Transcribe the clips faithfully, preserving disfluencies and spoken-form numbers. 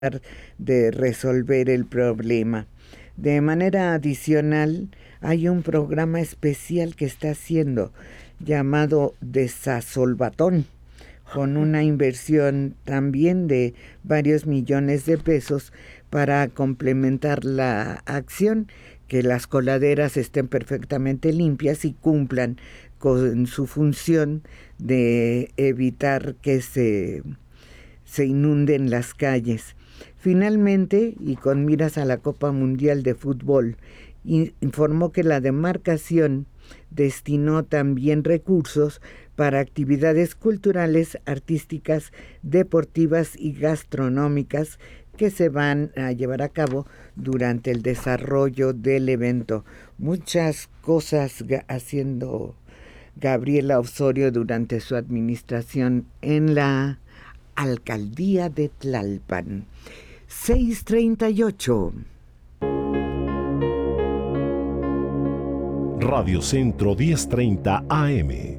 de resolver el problema. De manera adicional, hay un programa especial que está haciendo llamado Desasolvatón, con una inversión también de varios millones de pesos para complementar la acción, que las coladeras estén perfectamente limpias y cumplan con su función de evitar que se, se inunden las calles. Finalmente, y con miras a la Copa Mundial de Fútbol, informó que la demarcación destinó también recursos para actividades culturales, artísticas, deportivas y gastronómicas que se van a llevar a cabo durante el desarrollo del evento. Muchas cosas haciendo Gabriela Osorio durante su administración en la alcaldía de Tlalpan. seis treinta y ocho. Radio Centro diez treinta A M.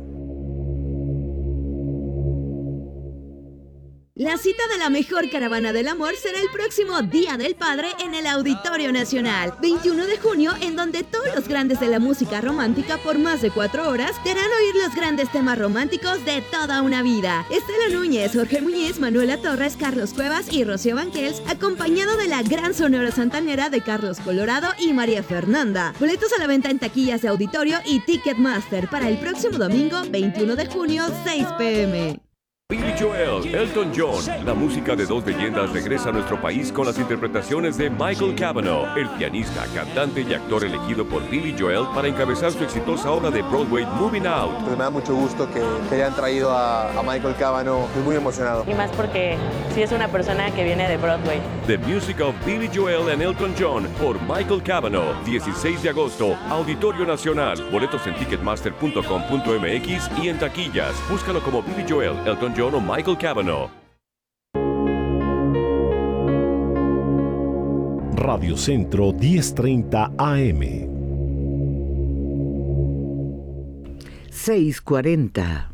La cita de la mejor caravana del amor será el próximo Día del Padre en el Auditorio Nacional, veintiuno de junio, en donde todos los grandes de la música romántica por más de cuatro horas te harán oír los grandes temas románticos de toda una vida. Estela Núñez, Jorge Muñiz, Manuela Torres, Carlos Cuevas y Rocío Banquels, acompañado de la gran Sonora Santanera de Carlos Colorado y María Fernanda. Boletos a la venta en taquillas de Auditorio y Ticketmaster para el próximo domingo, veintiuno de junio, seis pe eme. Billy Joel, Elton John, la música de dos leyendas regresa a nuestro país con las interpretaciones de Michael Cavanaugh, el pianista, cantante y actor elegido por Billy Joel para encabezar su exitosa obra de Broadway Moving Out. Pues me da mucho gusto que, que hayan traído a, a Michael Cavanaugh, estoy muy emocionado. Y más porque sí es una persona que viene de Broadway. The Music of Billy Joel and Elton John por Michael Cavanaugh, dieciséis de agosto, Auditorio Nacional. Boletos en ticketmaster punto com punto eme equis y en taquillas. Búscalo como Billy Joel, Elton John o Michael Cavanaugh. Radio Centro diez treinta A M. seis cuarenta.